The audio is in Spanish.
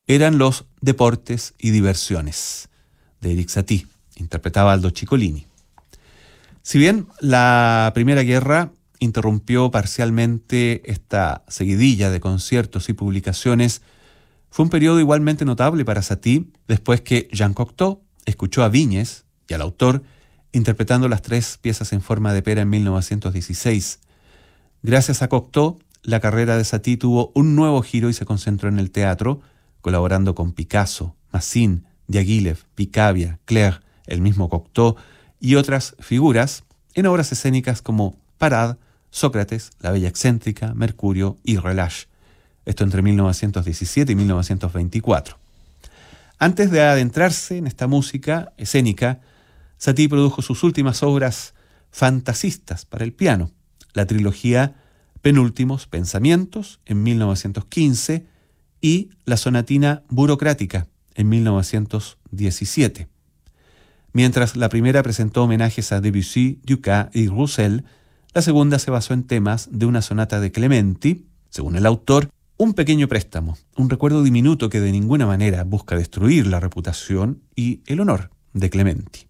eran los Deportes y Diversiones, de Erik Satie. Interpretaba a Aldo Ciccolini. Si bien la Primera Guerra interrumpió parcialmente esta seguidilla de conciertos y publicaciones, fue un periodo igualmente notable para Satie después que Jean Cocteau escuchó a Viñes y al autor interpretando las 3 piezas en forma de pera en 1916. Gracias a Cocteau, la carrera de Satie tuvo un nuevo giro y se concentró en el teatro, colaborando con Picasso, Massin, Diaghilev, Picabia, Clerc, el mismo Cocteau y otras figuras en obras escénicas como Parade, Sócrates, La Bella Excéntrica, Mercurio y Relâche. Esto entre 1917 y 1924. Antes de adentrarse en esta música escénica, Satie produjo sus últimas obras fantasistas para el piano, la trilogía Penúltimos Pensamientos en 1915 y la sonatina Burocrática en 1917. Mientras la primera presentó homenajes a Debussy, Dukas y Roussel, la segunda se basó en temas de una sonata de Clementi, según el autor, un pequeño préstamo, un recuerdo diminuto que de ninguna manera busca destruir la reputación y el honor de Clementi.